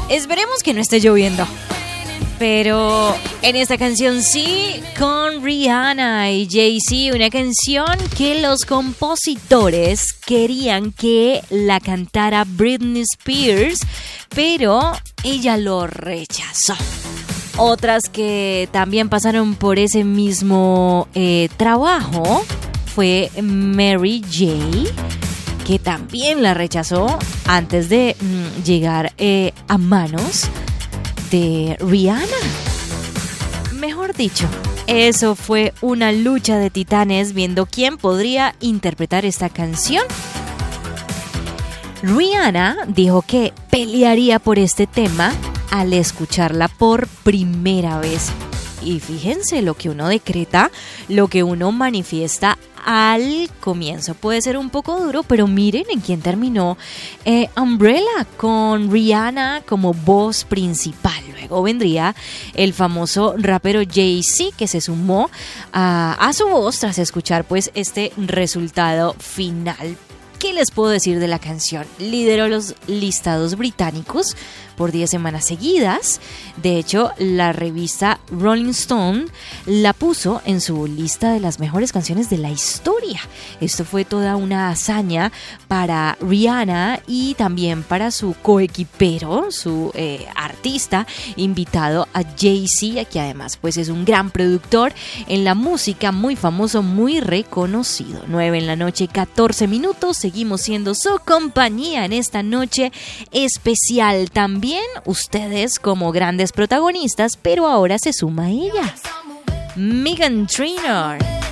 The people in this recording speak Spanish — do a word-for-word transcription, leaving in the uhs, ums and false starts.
Esperemos que no esté lloviendo. Pero en esta canción sí, con Rihanna y Jay-Z, una canción que los compositores querían que la cantara Britney Spears, pero ella lo rechazó. Otras que también pasaron por ese mismo eh, trabajo fue Mary J., que también la rechazó antes de mm, llegar eh, a manos de Rihanna. Mejor dicho, eso fue una lucha de titanes viendo quién podría interpretar esta canción. Rihanna dijo que pelearía por este tema al escucharla por primera vez. Y fíjense, lo que uno decreta, lo que uno manifiesta al comienzo puede ser un poco duro, pero miren en quién terminó eh, Umbrella, con Rihanna como voz principal. Luego vendría el famoso rapero Jay-Z, que se sumó a, a su voz tras escuchar pues este resultado final. ¿Qué les puedo decir de la canción? Lideró los listados británicos por diez semanas seguidas. De hecho, la revista Rolling Stone la puso en su lista de las mejores canciones de la historia. Esto fue toda una hazaña para Rihanna y también para su coequipero, su eh, artista invitado a Jay-Z, que además pues es un gran productor en la música, muy famoso, muy reconocido. nueve en la noche, catorce minutos. Seguimos siendo su compañía en esta noche especial. También ustedes como grandes protagonistas, pero ahora se suma ella, Meghan Trainor.